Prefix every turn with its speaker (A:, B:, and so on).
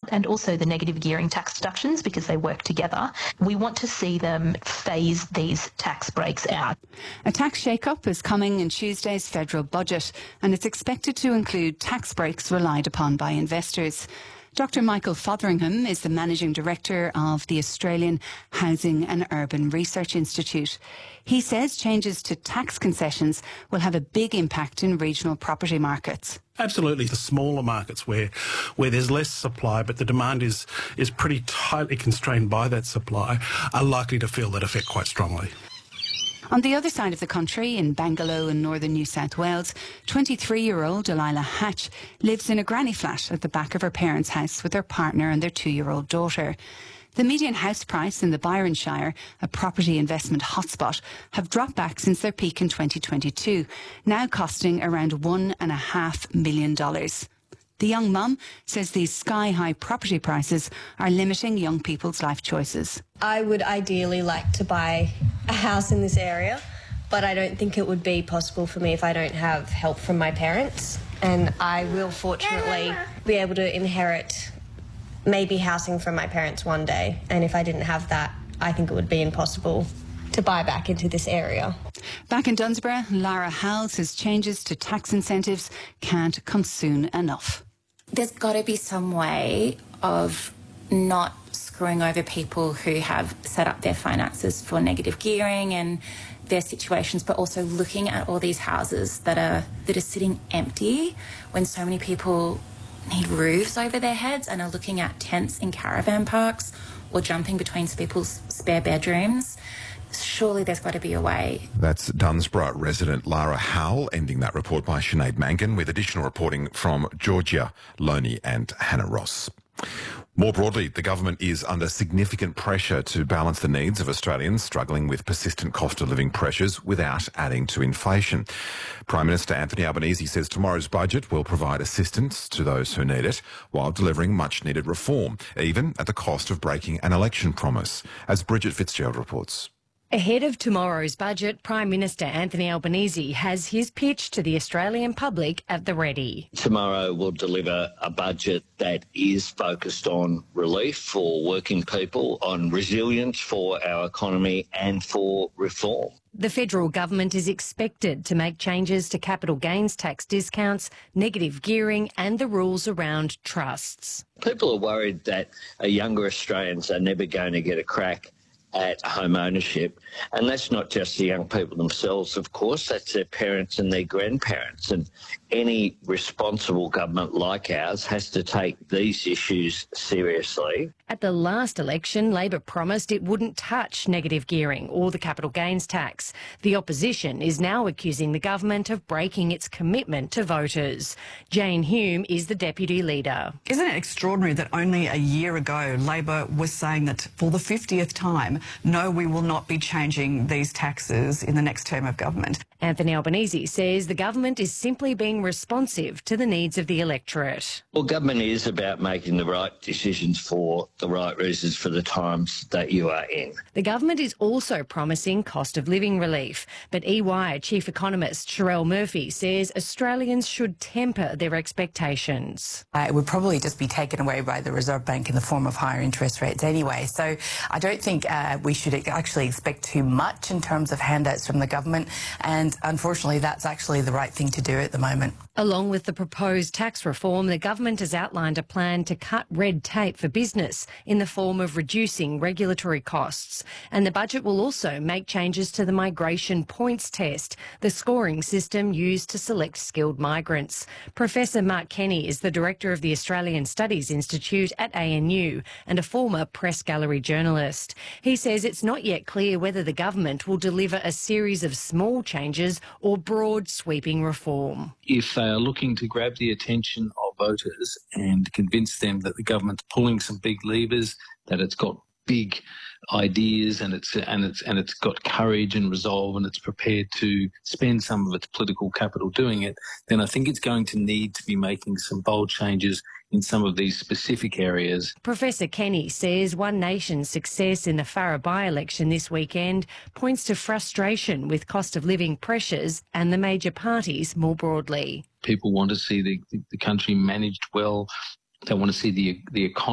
A: and also the negative gearing tax deductions because they work together. We want to see them phase these tax breaks out.
B: A tax shake-up is coming in Tuesday's federal budget, and it's expected to include tax breaks relied upon by investors. Dr. Michael Fotheringham is the Managing Director of the Australian Housing and Urban Research Institute. He says changes to tax concessions will have a big impact in regional property markets.
C: Absolutely. The smaller markets where there's less supply but the demand is pretty tightly constrained by that supply are likely to feel that effect quite strongly.
B: On the other side of the country, in Bangalow in northern New South Wales, 23-year-old Delilah Hatch lives in a granny flat at the back of her parents' house with her partner and their 2-year-old daughter. The median house price in the Byron Shire, a property investment hotspot, have dropped back since their peak in 2022, now costing around $1.5 million. The young mum says these sky-high property prices are limiting young people's life choices.
D: I would ideally like to buy a house in this area, but I don't think it would be possible for me if I don't have help from my parents. And I will fortunately be able to inherit maybe housing from my parents one day. And if I didn't have that, I think it would be impossible to buy back into this area.
B: Back in Dunsborough, Lara Howell says changes to tax incentives can't come soon enough.
E: There's got to be some way of not screwing over people who have set up their finances for negative gearing and their situations, but also looking at all these houses that are sitting empty when so many people need roofs over their heads and are looking at tents in caravan parks or jumping between people's spare bedrooms. Surely there's got to be a way.
F: That's Dunsborough resident Lara Howell, ending that report by Sinead Mangan, with additional reporting from Georgia Loney and Hannah Ross. More broadly, the government is under significant pressure to balance the needs of Australians struggling with persistent cost of living pressures without adding to inflation. Prime Minister Anthony Albanese says tomorrow's budget will provide assistance to those who need it while delivering much-needed reform, even at the cost of breaking an election promise, as Bridget Fitzgerald reports.
G: Ahead of tomorrow's budget, Prime Minister Anthony Albanese has his pitch to the Australian public at the ready.
H: Tomorrow we'll deliver a budget that is focused on relief for working people, on resilience for our economy and for reform.
G: The federal government is expected to make changes to capital gains tax discounts, negative gearing and the rules around trusts.
H: People are worried that younger Australians are never going to get a crack at home ownership, and that's not just the young people themselves, of course, that's their parents and their grandparents, and any responsible government like ours has to take these issues seriously.
G: At the last election, Labor promised it wouldn't touch negative gearing or the capital gains tax. The opposition is now accusing the government of breaking its commitment to voters. Jane Hume is the deputy leader.
I: Isn't it extraordinary that only a year ago Labor was saying that for the 50th time, no, we will not be changing these taxes in the next term of government?
G: Anthony Albanese says the government is simply being responsive to the needs of the electorate.
H: Well, government is about making the right decisions for the right reasons for the times that you are in.
G: The government is also promising cost of living relief, but EY Chief Economist Sherelle Murphy says Australians should temper their expectations.
J: It would probably just be taken away by the Reserve Bank in the form of higher interest rates anyway. So I don't think we should actually expect too much in terms of handouts from the government, and unfortunately that's actually the right thing to do at the moment.
G: Along with the proposed tax reform, the government has outlined a plan to cut red tape for business in the form of reducing regulatory costs. And the budget will also make changes to the migration points test, the scoring system used to select skilled migrants. Professor Mark Kenny is the director of the Australian Studies Institute at ANU and a former press gallery journalist. He says it's not yet clear whether the government will deliver a series of small changes or broad sweeping reform.
K: If they are looking to grab the attention of voters and convince them that the government's pulling some big levers, that it's got big ideas and it's got courage and resolve and it's prepared to spend some of its political capital doing it, then I think it's going to need to be making some bold changes in some of these specific areas.
G: Professor Kenny says One Nation's success in the Farrer by-election this weekend points to frustration with cost of living pressures and the major parties more broadly.
K: People want to see the country managed well. They want to see the economy